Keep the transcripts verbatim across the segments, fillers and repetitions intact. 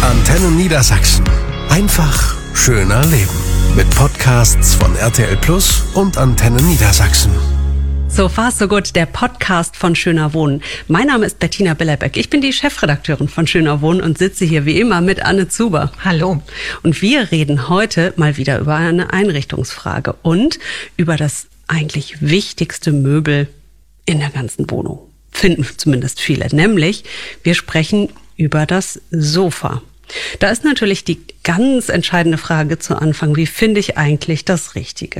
Antenne Niedersachsen. Einfach schöner leben. Mit Podcasts von R T L Plus und Antenne Niedersachsen. So far so gut, der Podcast von Schöner Wohnen. Mein Name ist Bettina Bellerbeck. Ich bin die Chefredakteurin von Schöner Wohnen und sitze hier wie immer mit Anne Zuber. Hallo. Und wir reden heute mal wieder über eine Einrichtungsfrage und über das eigentlich wichtigste Möbel in der ganzen Wohnung. Finden zumindest viele. Nämlich, wir sprechen über das Sofa. Da ist natürlich die ganz entscheidende Frage zu Anfang, wie finde ich eigentlich das Richtige?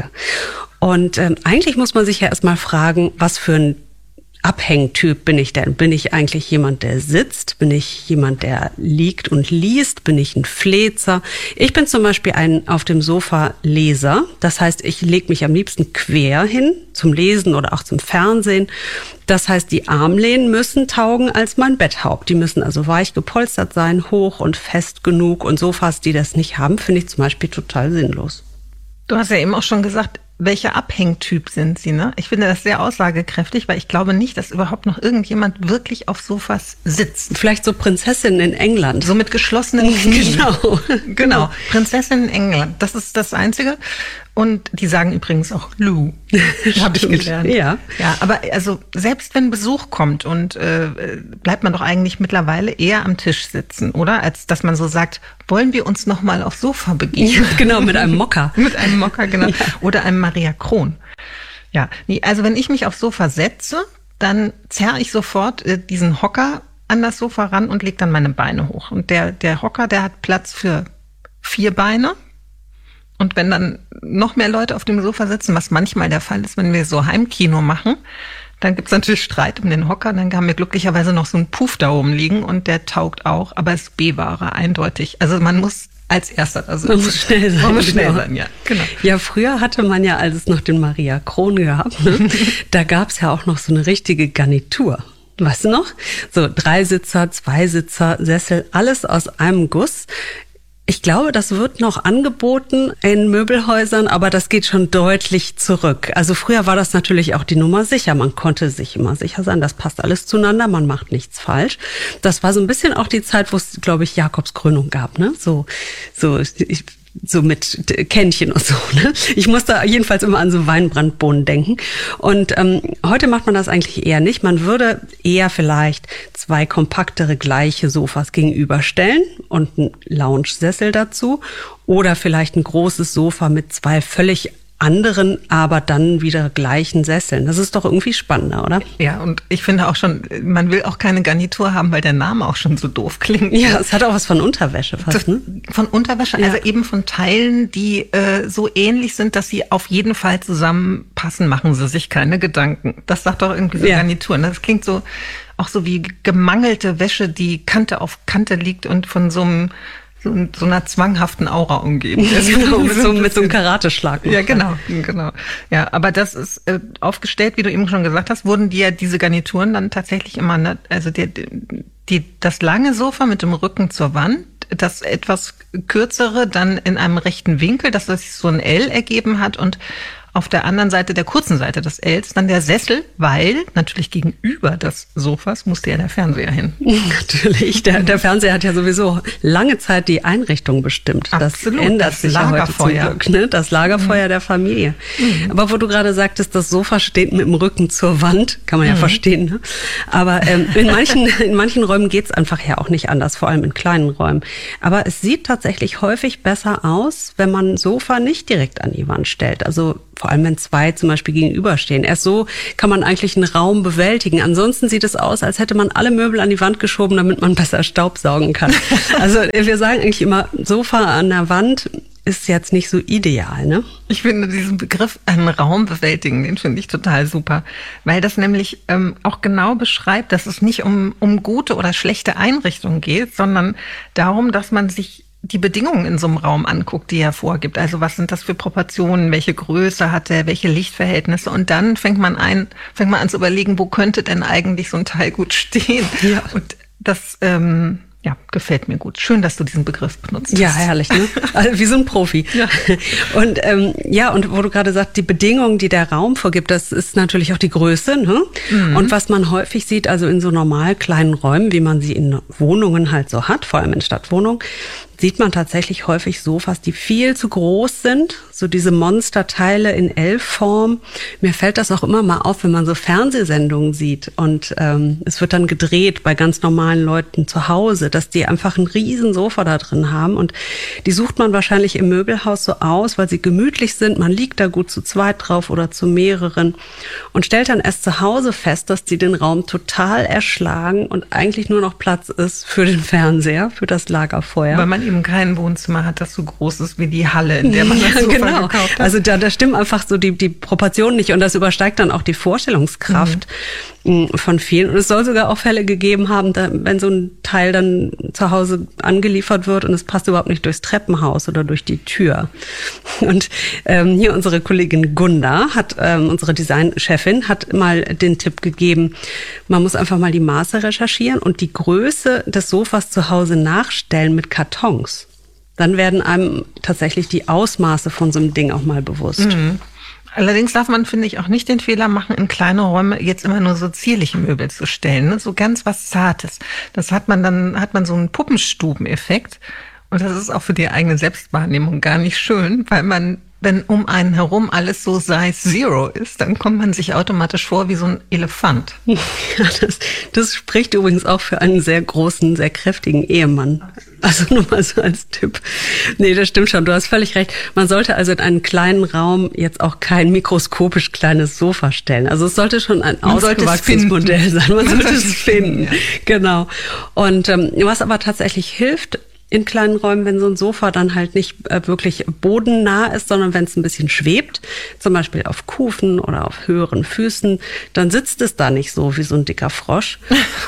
Und ähm, eigentlich muss man sich ja erstmal fragen, was für ein Abhängtyp bin ich denn? Bin ich eigentlich jemand, der sitzt? Bin ich jemand, der liegt und liest? Bin ich ein Flezer? Ich bin zum Beispiel ein auf dem Sofa Leser. Das heißt, ich lege mich am liebsten quer hin zum Lesen oder auch zum Fernsehen. Das heißt, die Armlehnen müssen taugen als mein Betthaupt. Die müssen also weich gepolstert sein, hoch und fest genug. Und Sofas, die das nicht haben, finde ich zum Beispiel total sinnlos. Du hast ja eben auch schon gesagt, welcher Abhängtyp sind Sie, ne? Ich finde das sehr aussagekräftig, weil ich glaube nicht, dass überhaupt noch irgendjemand wirklich auf Sofas sitzt. Vielleicht so Prinzessinnen in England. So mit geschlossenen Knien. Genau. Genau. Prinzessinnen in England. Das ist das Einzige. Und die sagen übrigens auch Lou. Habe ich gelernt. Ja. Ja, aber also selbst wenn Besuch kommt und äh, bleibt man doch eigentlich mittlerweile eher am Tisch sitzen, oder? Als dass man so sagt, wollen wir uns noch mal aufs Sofa begeben? Ja, genau, mit einem Mokka. Mit einem Mokka, genau. Ja. Oder einem Maria Kron. Ja, nee, also wenn ich mich aufs Sofa setze, dann zerre ich sofort äh, diesen Hocker an das Sofa ran und lege dann meine Beine hoch. Und der, der Hocker, der hat Platz für vier Beine. Und wenn dann noch mehr Leute auf dem Sofa sitzen, was manchmal der Fall ist, wenn wir so Heimkino machen, dann gibt's natürlich Streit um den Hocker. Dann haben wir glücklicherweise noch so einen Puff da oben liegen und der taugt auch, aber ist B-Ware, eindeutig. Also man muss als Erster da sitzen. Man muss schnell sein. Man muss schnell genau. sein, ja. Genau. Ja, früher hatte man ja, als es noch den Maria Kron gab, ne, da gab's ja auch noch so eine richtige Garnitur. Weißt du noch? So Dreisitzer, Zweisitzer, Sessel, alles aus einem Guss. Ich glaube, das wird noch angeboten in Möbelhäusern, aber das geht schon deutlich zurück. Also früher war das natürlich auch die Nummer sicher. Man konnte sich immer sicher sein, das passt alles zueinander, man macht nichts falsch. Das war so ein bisschen auch die Zeit, wo es, glaube ich, Jakobskrönung gab, ne? So, so, ich, so mit Kännchen und so, ne? Ich muss da jedenfalls immer an so Weinbrandbohnen denken. Und ähm, heute macht man das eigentlich eher nicht. Man würde eher vielleicht zwei kompaktere gleiche Sofas gegenüberstellen und einen Lounge-Sessel dazu oder vielleicht ein großes Sofa mit zwei völlig anderen, aber dann wieder gleichen Sesseln. Das ist doch irgendwie spannender, oder? Ja, und ich finde auch schon, man will auch keine Garnitur haben, weil der Name auch schon so doof klingt. Ja, es hat auch was von Unterwäsche fast, ne? Von Unterwäsche, Ja. also eben von Teilen, die äh, so ähnlich sind, dass sie auf jeden Fall zusammenpassen, machen sie sich keine Gedanken. Das sagt doch irgendwie so Ja. Garnitur. Ne? Das klingt so auch so wie gemangelte Wäsche, die Kante auf Kante liegt und von so einem so, so einer zwanghaften Aura umgeben ist. Genau, mit so, mit so einem Karateschlag. Ja, genau, genau. Ja, aber das ist äh, aufgestellt, wie du eben schon gesagt hast, wurden die ja diese Garnituren dann tatsächlich immer, ne, also die, die, das lange Sofa mit dem Rücken zur Wand, das etwas kürzere dann in einem rechten Winkel, dass das sich so ein L ergeben hat und auf der anderen Seite, der kurzen Seite des Ls, dann der Sessel, weil natürlich gegenüber des Sofas musste ja der Fernseher hin. Natürlich, der, der Fernseher hat ja sowieso lange Zeit die Einrichtung bestimmt. Absolut, das ändert das sich ja heute zum Lagerfeuer. Glück, ne? Das Lagerfeuer mhm. der Familie. Mhm. Aber wo du gerade sagtest, das Sofa steht mit dem Rücken zur Wand, kann man ja mhm. verstehen. Ne? Aber ähm, in manchen in manchen Räumen geht's einfach ja auch nicht anders, vor allem in kleinen Räumen. Aber es sieht tatsächlich häufig besser aus, wenn man ein Sofa nicht direkt an die Wand stellt. Also vor allem, wenn zwei zum Beispiel gegenüberstehen. Erst so kann man eigentlich einen Raum bewältigen. Ansonsten sieht es aus, als hätte man alle Möbel an die Wand geschoben, damit man besser Staubsaugen kann. Also wir sagen eigentlich immer, Sofa an der Wand ist jetzt nicht so ideal, ne? Ich finde diesen Begriff, einen Raum bewältigen, den finde ich total super. Weil das nämlich ähm, auch genau beschreibt, dass es nicht um, um gute oder schlechte Einrichtungen geht, sondern darum, dass man sich die Bedingungen in so einem Raum anguckt, die er vorgibt. Also was sind das für Proportionen, welche Größe hat er, welche Lichtverhältnisse? Und dann fängt man ein, fängt man an zu überlegen, wo könnte denn eigentlich so ein Teil gut stehen? Ja. Und das, ähm, Ja, gefällt mir gut. Schön, dass du diesen Begriff benutzt. Ja, herrlich, ne? Also wie so ein Profi. Ja. Und ähm, ja, und wo du gerade sagst, die Bedingungen, die der Raum vorgibt, das ist natürlich auch die Größe. Ne? Mhm. Und was man häufig sieht, also in so normal kleinen Räumen, wie man sie in Wohnungen halt so hat, vor allem in Stadtwohnungen, sieht man tatsächlich häufig Sofas, die viel zu groß sind, so diese Monsterteile in L-Form. Mir fällt das auch immer mal auf, wenn man so Fernsehsendungen sieht und ähm, es wird dann gedreht bei ganz normalen Leuten zu Hause, dass die einfach ein riesen Sofa da drin haben und die sucht man wahrscheinlich im Möbelhaus so aus, weil sie gemütlich sind, man liegt da gut zu zweit drauf oder zu mehreren und stellt dann erst zu Hause fest, dass die den Raum total erschlagen und eigentlich nur noch Platz ist für den Fernseher, für das Lagerfeuer. Weil man eben kein Wohnzimmer hat, das so groß ist wie die Halle, in der man das Sofa genau. gekauft hat. Also da, da stimmen einfach so die, die Proportionen nicht und das übersteigt dann auch die Vorstellungskraft mhm. von vielen. Und es soll sogar auch Fälle gegeben haben, da, wenn so ein Teil dann zu Hause angeliefert wird und es passt überhaupt nicht durchs Treppenhaus oder durch die Tür. Und ähm, hier unsere Kollegin Gunda, hat ähm, unsere Designchefin, hat mal den Tipp gegeben, man muss einfach mal die Maße recherchieren und die Größe des Sofas zu Hause nachstellen mit Karton. Dann werden einem tatsächlich die Ausmaße von so einem Ding auch mal bewusst. Mhm. Allerdings darf man, finde ich, auch nicht den Fehler machen, in kleine Räume jetzt immer nur so zierliche Möbel zu stellen, ne? So ganz was Zartes. Das hat man dann, hat man so einen Puppenstubeneffekt. Und das ist auch für die eigene Selbstwahrnehmung gar nicht schön, weil man, wenn um einen herum alles so Size Zero ist, dann kommt man sich automatisch vor wie so ein Elefant. Ja, das, das spricht übrigens auch für einen sehr großen, sehr kräftigen Ehemann. Also nur mal so als Tipp. Nee, das stimmt schon. Du hast völlig recht. Man sollte also in einen kleinen Raum jetzt auch kein mikroskopisch kleines Sofa stellen. Also es sollte schon ein Man ausgewachsenes Modell sein. Man, Man sollte es finden. Ja. Genau. Und ähm, was aber tatsächlich hilft, in kleinen Räumen, wenn so ein Sofa dann halt nicht äh, wirklich bodennah ist, sondern wenn es ein bisschen schwebt, zum Beispiel auf Kufen oder auf höheren Füßen, dann sitzt es da nicht so wie so ein dicker Frosch.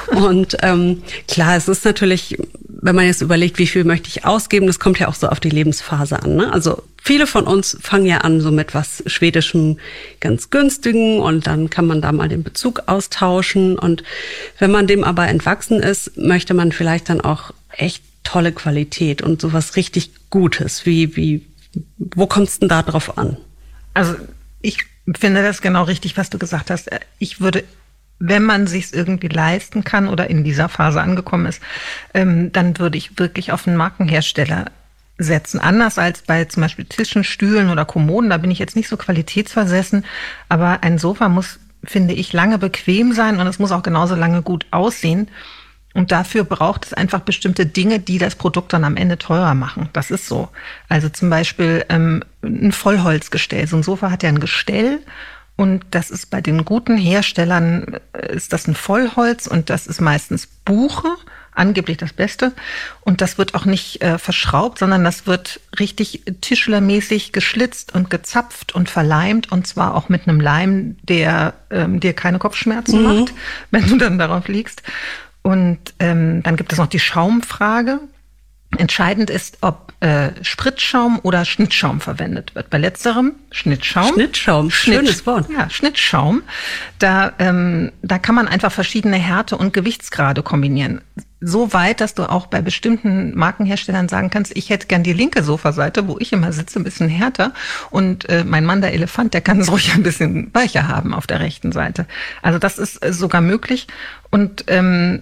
Und ähm, klar, es ist natürlich, wenn man jetzt überlegt, wie viel möchte ich ausgeben, das kommt ja auch so auf die Lebensphase an, ne? Also viele von uns fangen ja an so mit was Schwedischem, ganz günstigen und dann kann man da mal den Bezug austauschen. Und wenn man dem aber entwachsen ist, möchte man vielleicht dann auch echt tolle Qualität und sowas richtig Gutes. Wie, wie, wo kommt es denn da drauf an? Also ich finde das genau richtig, was du gesagt hast. Ich würde, wenn man sich's irgendwie leisten kann oder in dieser Phase angekommen ist, ähm, dann würde ich wirklich auf einen Markenhersteller setzen. Anders als bei zum Beispiel Tischen, Stühlen oder Kommoden. Da bin ich jetzt nicht so qualitätsversessen. Aber ein Sofa muss, finde ich, lange bequem sein und es muss auch genauso lange gut aussehen. Und dafür braucht es einfach bestimmte Dinge, die das Produkt dann am Ende teurer machen. Das ist so. Also zum Beispiel ähm, ein Vollholzgestell. So ein Sofa hat ja ein Gestell und das ist bei den guten Herstellern, ist das ein Vollholz und das ist meistens Buche, angeblich das Beste. Und das wird auch nicht äh, verschraubt, sondern das wird richtig tischlermäßig geschlitzt und gezapft und verleimt und zwar auch mit einem Leim, der ähm, dir keine Kopfschmerzen mhm. macht, wenn du dann darauf liegst. Und ähm, dann gibt es noch die Schaumfrage. Entscheidend ist, ob äh, Spritzschaum oder Schnittschaum verwendet wird. Bei letzterem Schnittschaum. Schnittschaum, Schnitt, schönes Wort. Ja, Schnittschaum. Da, ähm, da kann man einfach verschiedene Härte und Gewichtsgrade kombinieren. So weit, dass du auch bei bestimmten Markenherstellern sagen kannst, ich hätte gern die linke Sofaseite, wo ich immer sitze, ein bisschen härter. Und äh, mein Mann, der Elefant, der kann es ruhig ein bisschen weicher haben auf der rechten Seite. Also das ist äh, sogar möglich. Und ähm,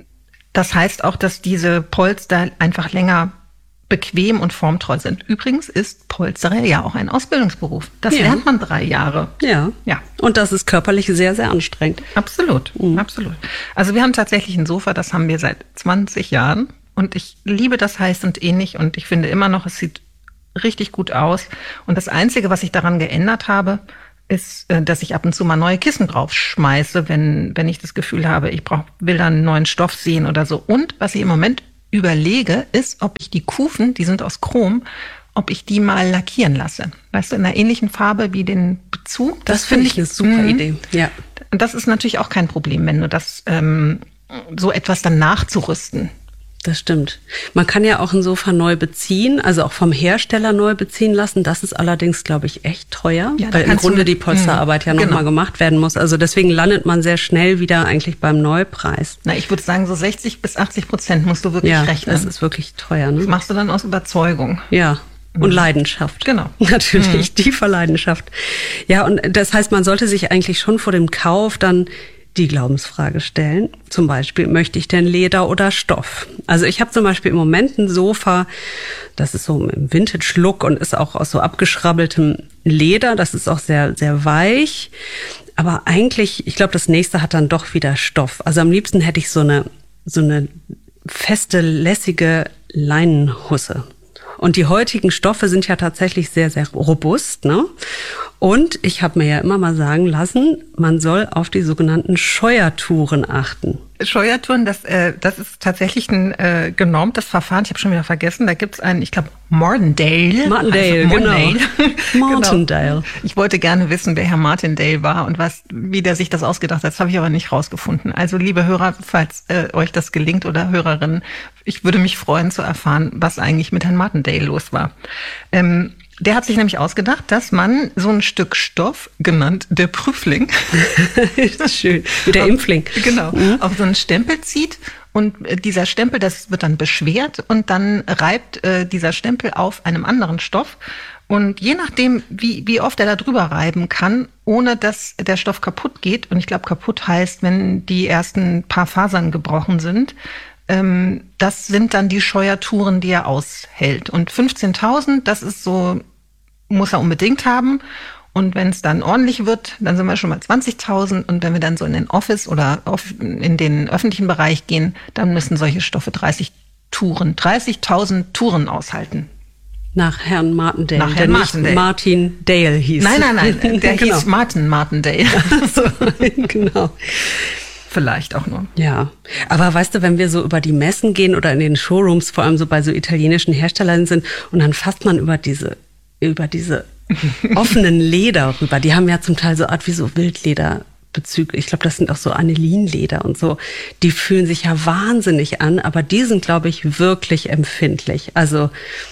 das heißt auch, dass diese Polster einfach länger bequem und formtreu sind. Übrigens ist Polsterei ja auch ein Ausbildungsberuf. Das ja. lernt man drei Jahre. Ja. ja. Und das ist körperlich sehr, sehr anstrengend. Absolut, mhm. absolut. Also wir haben tatsächlich ein Sofa, das haben wir seit zwanzig Jahren. Und ich liebe das heiß und ähnlich. Und ich finde immer noch, es sieht richtig gut aus. Und das Einzige, was ich daran geändert habe, ist, dass ich ab und zu mal neue Kissen draufschmeiße, wenn, wenn ich das Gefühl habe, ich brauch, will da einen neuen Stoff sehen oder so. Und was ich im Moment überlege, ist, ob ich die Kufen, die sind aus Chrom, ob ich die mal lackieren lasse. Weißt du, in einer ähnlichen Farbe wie den Bezug. Das, das finde ich eine super mh. Idee. Ja. Und das ist natürlich auch kein Problem, wenn du das ähm, so etwas dann nachzurüsten. Das stimmt. Man kann ja auch ein Sofa neu beziehen, also auch vom Hersteller neu beziehen lassen. Das ist allerdings, glaube ich, echt teuer, ja, weil im Grunde die Polsterarbeit ja nochmal genau. gemacht werden muss. Also deswegen landet man sehr schnell wieder eigentlich beim Neupreis. Na, ich würde sagen, so sechzig bis achtzig Prozent musst du wirklich ja, rechnen. Das ist wirklich teuer. Ne? Das machst du dann aus Überzeugung. Ja. Und mhm. Leidenschaft. Genau. Natürlich, mhm. tiefer Leidenschaft. Ja, und das heißt, man sollte sich eigentlich schon vor dem Kauf dann die Glaubensfrage stellen. Zum Beispiel, möchte ich denn Leder oder Stoff? Also ich habe zum Beispiel im Moment ein Sofa, das ist so im Vintage-Look und ist auch aus so abgeschrabbeltem Leder. Das ist auch sehr, sehr weich. Aber eigentlich, ich glaube, das nächste hat dann doch wieder Stoff. Also am liebsten hätte ich so eine, so eine feste, lässige Leinenhusse. Und die heutigen Stoffe sind ja tatsächlich sehr, sehr robust, ne? Und ich habe mir ja immer mal sagen lassen, man soll auf die sogenannten Scheuertouren achten. Scheuertouren, das, äh, das ist tatsächlich ein äh, genormtes Verfahren. Ich habe schon wieder vergessen, da gibt's einen, ich glaube, Martindale. Martindale, also Martindale. Genau. Martindale. Genau. Ich wollte gerne wissen, wer Herr Martindale war und was, wie der sich das ausgedacht hat. Das habe ich aber nicht rausgefunden. Also liebe Hörer, falls äh, euch das gelingt oder Hörerinnen, ich würde mich freuen zu erfahren, was eigentlich mit Herrn Martindale los war. Ähm, Der hat sich nämlich ausgedacht, dass man so ein Stück Stoff, genannt der Prüfling, das ist schön, wie der Impfling, genau, mhm. auf so einen Stempel zieht und dieser Stempel, das wird dann beschwert und dann reibt äh, dieser Stempel auf einem anderen Stoff und je nachdem, wie, wie oft er da drüber reiben kann, ohne dass der Stoff kaputt geht, und ich glaube kaputt heißt, wenn die ersten paar Fasern gebrochen sind, ähm, das sind dann die Scheuertouren, die er aushält. Und fünfzehntausend, das ist so, muss er unbedingt haben. Und wenn es dann ordentlich wird, dann sind wir schon mal zwanzigtausend. Und wenn wir dann so in den Office oder in den öffentlichen Bereich gehen, dann müssen solche Stoffe dreißig Touren, dreißigtausend Touren aushalten. Nach Herrn Martindale, Nach Herrn der Martindale. nicht Martin Dale hieß. Nein, nein, nein, der genau. hieß Martin Martindale. So, genau. Vielleicht auch nur. Ja, aber weißt du, wenn wir so über die Messen gehen oder in den Showrooms, vor allem so bei so italienischen Herstellern sind, und dann fasst man über diese, über diese offenen Leder rüber. Die haben ja zum Teil so Art wie so Wildlederbezüge. Ich glaube, das sind auch so Anilinleder und so. Die fühlen sich ja wahnsinnig an, aber die sind, glaube ich, wirklich empfindlich. Also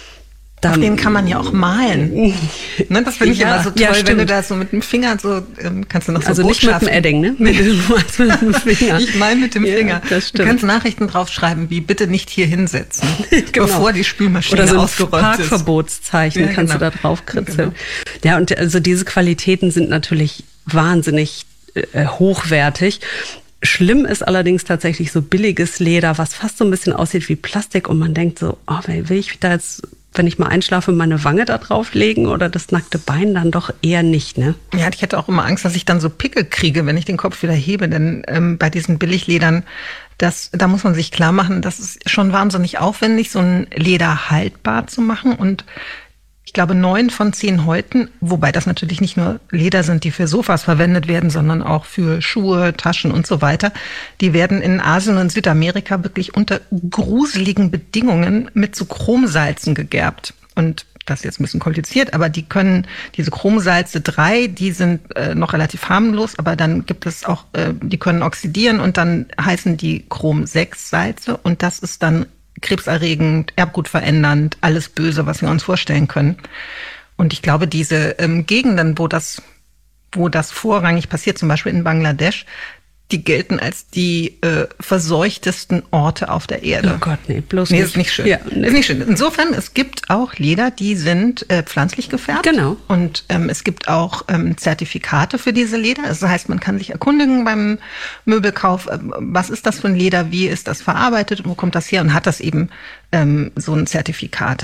auf denen kann man ja auch malen. Ne, das finde ich ja, immer so toll, ja, wenn du da so mit dem Finger so, ähm, kannst du noch so also nicht mit dem Edding, ne? Nee, du malst mit dem Finger. Ich mal mit dem ja, Finger. Das stimmt. Du kannst Nachrichten draufschreiben, wie bitte nicht hier hinsetzen, genau. bevor die Spülmaschine oder so ausgeräumt Parkverbotszeichen ist. kannst Ja, genau. du da drauf kritzeln. Genau. Ja, und also diese Qualitäten sind natürlich wahnsinnig äh, hochwertig. Schlimm ist allerdings tatsächlich so billiges Leder, was fast so ein bisschen aussieht wie Plastik und man denkt so, oh, will ich da jetzt, wenn ich mal einschlafe, meine Wange da drauf legen oder das nackte Bein, dann doch eher nicht, ne? Ja, ich hätte auch immer Angst, dass ich dann so Pickel kriege, wenn ich den Kopf wieder hebe, denn ähm, bei diesen Billigledern, das, da muss man sich klar machen, das ist schon wahnsinnig aufwendig, so ein Leder haltbar zu machen und ich glaube, neun von zehn Häuten, wobei das natürlich nicht nur Leder sind, die für Sofas verwendet werden, sondern auch für Schuhe, Taschen und so weiter, die werden in Asien und Südamerika wirklich unter gruseligen Bedingungen mit so Chromsalzen gegerbt. Und das ist jetzt ein bisschen kompliziert, aber die können, diese Chromsalze drei, die sind äh, noch relativ harmlos, aber dann gibt es auch, äh, die können oxidieren und dann heißen die Chrom sechs Salze und das ist dann krebserregend, erbgutverändernd, alles Böse, was wir uns vorstellen können. Und ich glaube, diese ähm, Gegenden, wo das, wo das vorrangig passiert, zum Beispiel in Bangladesch, die gelten als die äh, verseuchtesten Orte auf der Erde. Oh Gott, nee, bloß nee, nicht. Ist nicht schön. Ja, nee. Ist nicht schön. Insofern, es gibt auch Leder, die sind äh, pflanzlich gefärbt. Genau. Und ähm, es gibt auch ähm, Zertifikate für diese Leder. Das heißt, man kann sich erkundigen beim Möbelkauf, äh, was ist das für ein Leder, wie ist das verarbeitet, wo kommt das her und hat das eben ähm, so ein Zertifikat.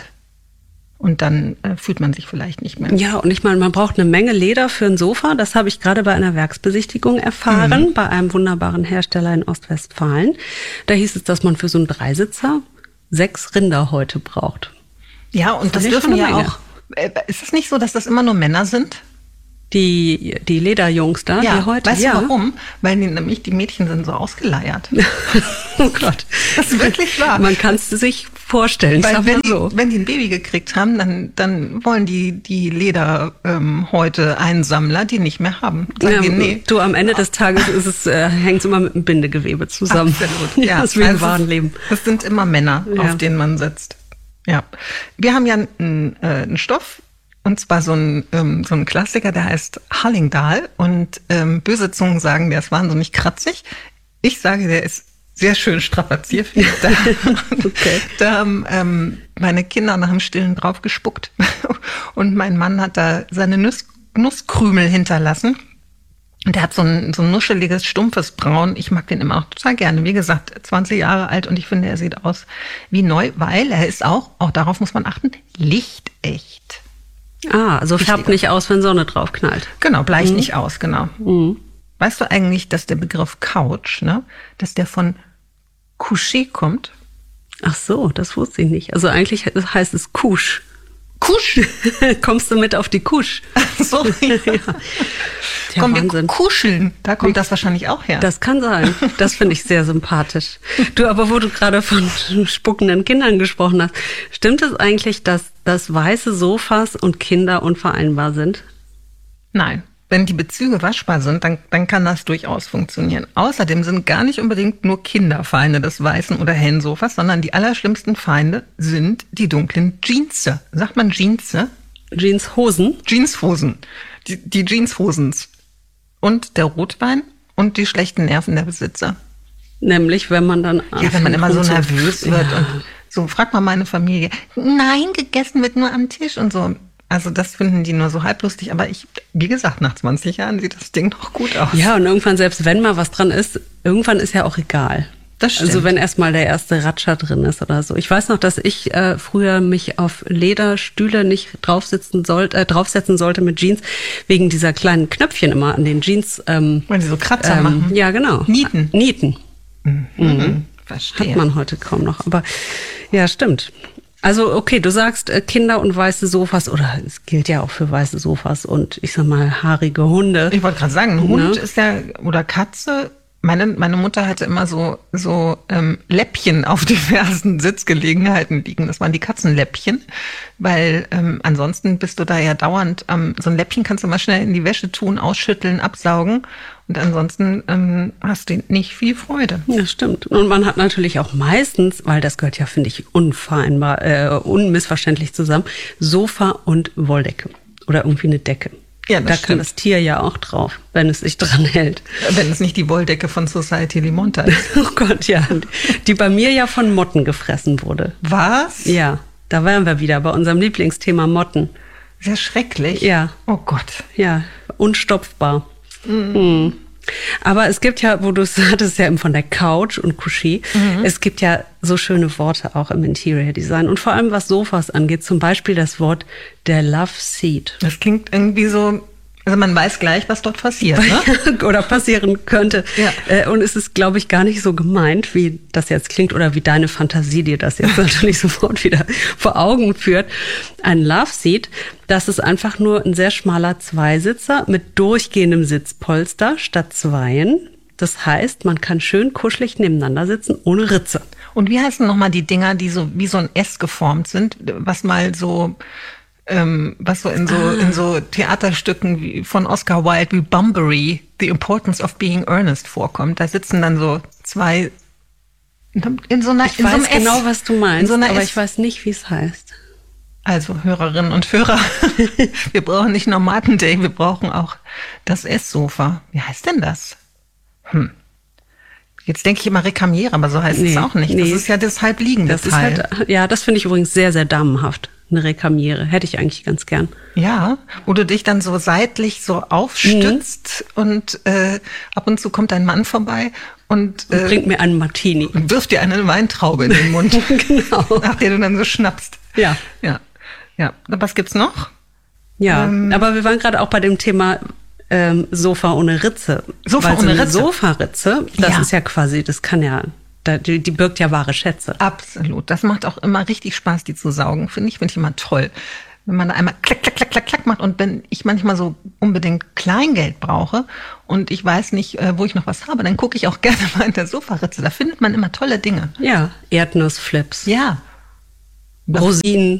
Und dann äh, fühlt man sich vielleicht nicht mehr. Ja, und ich meine, man braucht eine Menge Leder für ein Sofa. Das habe ich gerade bei einer Werksbesichtigung erfahren, mhm. bei einem wunderbaren Hersteller in Ostwestfalen. Da hieß es, dass man für so einen Dreisitzer sechs Rinderhäute braucht. Ja, und das, das dürfen ja auch. Äh, ist es nicht so, dass das immer nur Männer sind? Die, die Lederjungs da, ja, die heute. Weißt ja. du warum? Weil die, nämlich die Mädchen sind so ausgeleiert. Oh Gott. Das ist wirklich wahr. Man kann es sich vorstellen. Weil wenn die, so. wenn die ein Baby gekriegt haben, dann, dann wollen die die Lederhäute ähm, Einsammler, die nicht mehr haben. Sagen Ja, die, nee. Du, am Ende des Tages ist es, äh, hängt es immer mit dem Bindegewebe zusammen. Absolut, ja. ja. Das ist wie im Also wahren Leben. Das sind immer Männer, Ja. auf denen man sitzt. Ja. Wir haben ja einen, äh, einen Stoff, und zwar so ein, ähm, so ein Klassiker, der heißt Hallingdal. Und ähm, böse Zungen sagen, der ist wahnsinnig kratzig. Ich sage, der ist sehr schön strapazierfähig. Da, Okay. da haben ähm, meine Kinder nach dem Stillen drauf gespuckt. Und mein Mann hat da seine Nuss, Nusskrümel hinterlassen. Und der hat so ein, so ein nuscheliges, stumpfes Braun. Ich mag den immer auch total gerne. Wie gesagt, zwanzig Jahre alt und ich finde, er sieht aus wie neu, weil er ist auch, auch darauf muss man achten, lichtecht. Ah, also färbt nicht aus, wenn Sonne drauf knallt. Genau, bleicht nicht aus, genau. Mhm. Weißt du eigentlich, dass der Begriff Couch, ne, dass der von Coucher kommt? Ach so, das wusste ich nicht. Also eigentlich heißt es Kusch. Kusch? Kommst du mit auf die Kusch? So, ja. Ja, Komm, wir Wahnsinn. kuscheln. Da kommt das wahrscheinlich auch her. Das kann sein. Das finde ich sehr sympathisch. Du, aber wo du gerade von spuckenden Kindern gesprochen hast, stimmt es eigentlich, dass, dass weiße Sofas und Kinder unvereinbar sind? Nein. Wenn die Bezüge waschbar sind, dann, dann kann das durchaus funktionieren. Außerdem sind gar nicht unbedingt nur Kinder Feinde des weißen oder hellen Sofas, sondern die allerschlimmsten Feinde sind die dunklen Jeans. Sagt man Jeans? Jeanshosen? Jeanshosen. Die, die Jeanshosens. Und der Rotwein und die schlechten Nerven der Besitzer. Nämlich, wenn man dann... Ja, wenn man immer so nervös wird Ja. und so, frag mal meine Familie. Nein, gegessen wird nur am Tisch und so. Also das finden die nur so halblustig, aber ich, wie gesagt, nach zwanzig Jahren sieht das Ding noch gut aus. Ja, und irgendwann, selbst wenn mal was dran ist, irgendwann ist ja auch egal. Das stimmt. Also wenn erstmal der erste Ratscher drin ist oder so. Ich weiß noch, dass ich äh, früher mich auf Lederstühle nicht draufsitzen sollte, äh, draufsetzen sollte mit Jeans, wegen dieser kleinen Knöpfchen immer an den Jeans. Ähm, Wenn sie so Kratzer ähm, machen. Ja, genau. Nieten. Nieten. Mhm. Mhm. Verstehe. Hat man heute kaum noch. Aber ja, stimmt. Also okay, du sagst äh, Kinder und weiße Sofas, oder es gilt ja auch für weiße Sofas und ich sag mal haarige Hunde. Ich wollte gerade sagen, ein Hund Ne? ist ja, oder Katze. Meine, meine Mutter hatte immer so, so ähm, Läppchen auf diversen Sitzgelegenheiten liegen. Das waren die Katzenläppchen, weil ähm, ansonsten bist du da ja dauernd, ähm, so ein Läppchen kannst du mal schnell in die Wäsche tun, ausschütteln, absaugen und ansonsten ähm, hast du nicht viel Freude. Ja, stimmt. Und man hat natürlich auch meistens, weil das gehört ja, finde ich, unvereinbar, äh, unmissverständlich zusammen, Sofa und Wolldecke oder irgendwie eine Decke. Ja, das da kann stimmt. das Tier ja auch drauf, wenn es sich dran hält. Wenn es nicht die Wolldecke von Society Limonta ist. Oh Gott, ja. Die bei mir ja von Motten gefressen wurde. Was? Ja, da wären wir wieder bei unserem Lieblingsthema Motten. Sehr schrecklich. Ja. Oh Gott. Ja, unstopfbar. Mhm. Aber es gibt ja, wo du es hattest, ja eben von der Couch und Coucher, mhm. es gibt ja so schöne Worte auch im Interior Design und vor allem was Sofas angeht, zum Beispiel das Wort der Love Seat. Das klingt irgendwie so, also man weiß gleich, was dort passiert, ne? Oder passieren könnte. Ja. Und es ist, glaube ich, gar nicht so gemeint, wie das jetzt klingt oder wie deine Fantasie dir das jetzt natürlich sofort wieder vor Augen führt. Ein Love Seat, das ist einfach nur ein sehr schmaler Zweisitzer mit durchgehendem Sitzpolster statt Zweien. Das heißt, man kann schön kuschelig nebeneinander sitzen, ohne Ritze. Und wie heißen nochmal die Dinger, die so wie so ein S geformt sind, was mal so... Ähm, was so in so ah. in so Theaterstücken wie von Oscar Wilde wie Bunbury, The Importance of Being Earnest vorkommt. Da sitzen dann so zwei in so einer ich in weiß so einem genau, S, was du meinst, so aber S. ich weiß nicht, wie es heißt. Also Hörerinnen und Hörer, wir brauchen nicht nur Martin Day, wir brauchen auch das S-Sofa. Wie heißt denn das? Hm. Jetzt denke ich immer Recamiere, aber so heißt nee, es auch nicht. Nee. Das ist ja das halbliegende das Teil. Ist halt, ja, das finde ich übrigens sehr, sehr damenhaft. Eine Recamiere. Hätte ich eigentlich ganz gern. Ja, wo du dich dann so seitlich so aufstützt mhm. und äh, ab und zu kommt dein Mann vorbei und, und äh, bringt mir einen Martini. Und wirft dir eine Weintraube in den Mund. Genau. Nach der du dann so schnappst. Ja. Ja. Ja. Was gibt's noch? Ja, ähm, aber wir waren gerade auch bei dem Thema ähm, Sofa ohne Ritze. Sofa Weil so ohne eine Ritze. Sofaritze, das Ja. ist ja quasi, das kann ja, die, die birgt ja wahre Schätze. Absolut. Das macht auch immer richtig Spaß, die zu saugen. Finde ich, finde ich immer toll. Wenn man da einmal klack, klack, klack, klack, klack macht und wenn ich manchmal so unbedingt Kleingeld brauche und ich weiß nicht, wo ich noch was habe, dann gucke ich auch gerne mal in der Sofaritze. Da findet man immer tolle Dinge. Ja, Erdnussflips. Ja. Rosinen.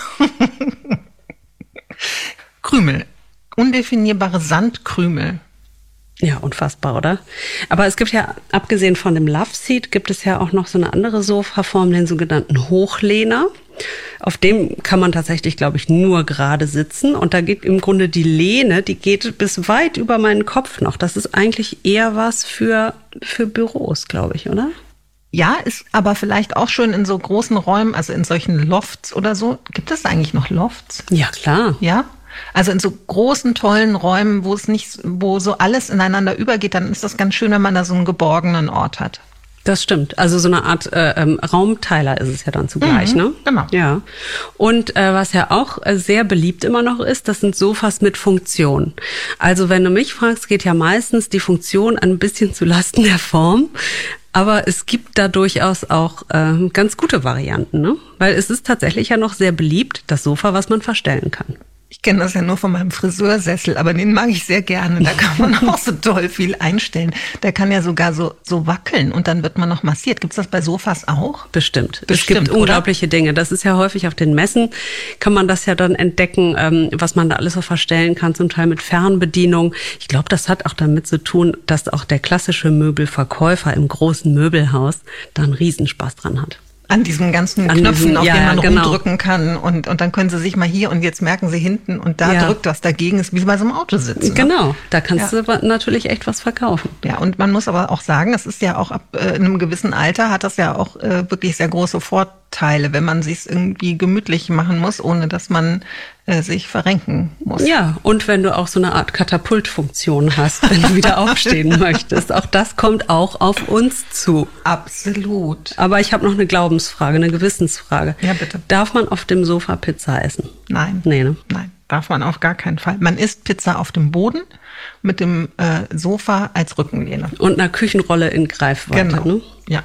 Krümel. Undefinierbare Sandkrümel. Ja, unfassbar, oder? Aber es gibt ja, abgesehen von dem Love Seat, gibt es ja auch noch so eine andere Sofaform, den sogenannten Hochlehner. Auf dem kann man tatsächlich, glaube ich, nur gerade sitzen. Und da geht im Grunde die Lehne, die geht bis weit über meinen Kopf noch. Das ist eigentlich eher was für, für Büros, glaube ich, oder? Ja, ist aber vielleicht auch schön in so großen Räumen, also in solchen Lofts oder so. Gibt es eigentlich noch Lofts? Ja, klar. Ja? Also in so großen, tollen Räumen, wo es nicht, wo so alles ineinander übergeht, dann ist das ganz schön, wenn man da so einen geborgenen Ort hat. Das stimmt. Also so eine Art äh, ähm, Raumteiler ist es ja dann zugleich, mhm, ne? Genau. Ja. Und äh, was ja auch äh, sehr beliebt immer noch ist, das sind Sofas mit Funktion. Also wenn du mich fragst, geht ja meistens die Funktion ein bisschen zu Lasten der Form. Aber es gibt da durchaus auch äh, ganz gute Varianten, ne? Weil es ist tatsächlich ja noch sehr beliebt, das Sofa, was man verstellen kann. Ich kenne das ja nur von meinem Friseursessel, aber den mag ich sehr gerne. Da kann man auch so toll viel einstellen. Der kann ja sogar so, so wackeln und dann wird man noch massiert. Gibt's das bei Sofas auch? Bestimmt. Bestimmt, es gibt oder? Unglaubliche Dinge. Das ist ja häufig auf den Messen, kann man das ja dann entdecken, ähm, was man da alles so verstellen kann, zum Teil mit Fernbedienung. Ich glaube, das hat auch damit zu tun, dass auch der klassische Möbelverkäufer im großen Möbelhaus da einen Riesenspaß dran hat. An diesen ganzen An Knöpfen, diesen, auf ja, denen man genau. rumdrücken kann. Und, und dann können sie sich mal hier und jetzt merken sie hinten und da Ja. drückt was dagegen. Ist wie bei so einem Auto sitzen. Ne? Genau, da kannst Ja. du natürlich echt was verkaufen. Ja, und man muss aber auch sagen, es ist ja auch ab äh, einem gewissen Alter hat das ja auch äh, wirklich sehr große Vorteile, wenn man sich irgendwie gemütlich machen muss, ohne dass man äh, sich verrenken muss. Ja, und wenn du auch so eine Art Katapultfunktion hast, wenn du wieder aufstehen möchtest. Auch das kommt auch auf uns zu. Absolut. Aber ich habe noch eine Glaubensfrage, eine Gewissensfrage. Ja, bitte. Darf man auf dem Sofa Pizza essen? Nein. Nee, ne? Nein, darf man auf gar keinen Fall. Man isst Pizza auf dem Boden mit dem äh, Sofa als Rückenlehne. Und einer Küchenrolle in Greifweite, Genau. ne? Ja.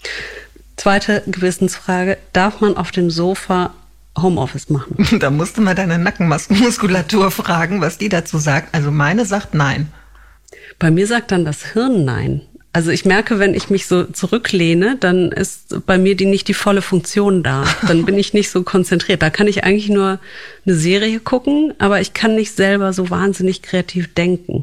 Zweite Gewissensfrage, darf man auf dem Sofa Homeoffice machen? Da musst du mal deine Nackenmuskulatur fragen, was die dazu sagt. Also meine sagt nein. Bei mir sagt dann das Hirn nein. Also ich merke, wenn ich mich so zurücklehne, dann ist bei mir die nicht die volle Funktion da. Dann bin ich nicht so konzentriert. Da kann ich eigentlich nur eine Serie gucken, aber ich kann nicht selber so wahnsinnig kreativ denken.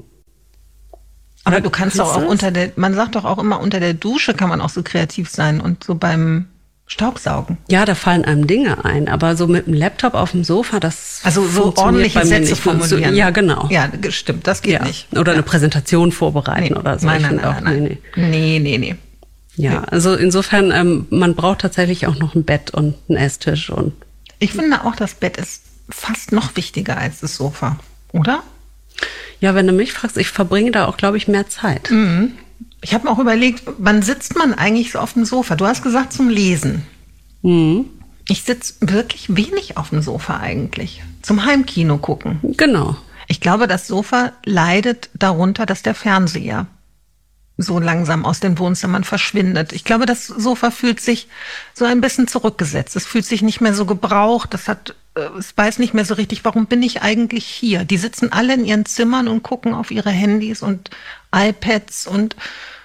Aber Oder du kannst doch auch das? unter der, man sagt doch auch immer, unter der Dusche kann man auch so kreativ sein und so beim Staubsaugen. Ja, da fallen einem Dinge ein, aber so mit dem Laptop auf dem Sofa, das Also so funktioniert ordentliche bei mir Sätze nicht. formulieren. So, ja, genau. Ja, stimmt, das geht Ja. nicht. Oder ja. eine Präsentation vorbereiten Nee. oder so. Nein, Ich nein, finde nein, auch, nein, nee, nein. Nee, nee, nee. nee. Ja, also insofern, ähm, man braucht tatsächlich auch noch ein Bett und einen Esstisch und Ich finde auch, das Bett ist fast noch wichtiger als das Sofa, oder? ja, wenn du mich fragst, ich verbringe da auch, glaube ich, mehr Zeit. Ich habe mir auch überlegt, wann sitzt man eigentlich so auf dem Sofa? Du hast gesagt zum Lesen. Mhm. Ich sitze wirklich wenig auf dem Sofa eigentlich. Zum Heimkino gucken. Genau. Ich glaube, das Sofa leidet darunter, dass der Fernseher so langsam aus den Wohnzimmern verschwindet. Ich glaube, das Sofa fühlt sich so ein bisschen zurückgesetzt. Es fühlt sich nicht mehr so gebraucht. Das hat, äh, es weiß nicht mehr so richtig, warum bin ich eigentlich hier? Die sitzen alle in ihren Zimmern und gucken auf ihre Handys und iPads und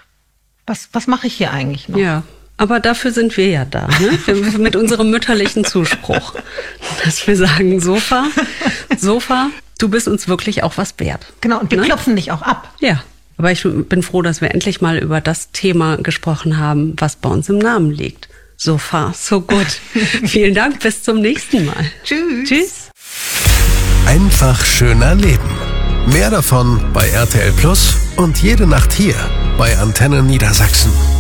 was, was mache ich hier eigentlich noch? Ja. Aber dafür sind wir ja da, ne? Wir, mit unserem mütterlichen Zuspruch. Dass wir sagen, Sofa, Sofa, du bist uns wirklich auch was wert. Genau, und wir Ne? klopfen dich auch ab. Ja. Aber ich bin froh, dass wir endlich mal über das Thema gesprochen haben, was bei uns im Namen liegt. So far, so good. Vielen Dank, bis zum nächsten Mal. Tschüss. Tschüss. Einfach schöner Leben. Mehr davon bei R T L Plus und jede Nacht hier bei Antenne Niedersachsen.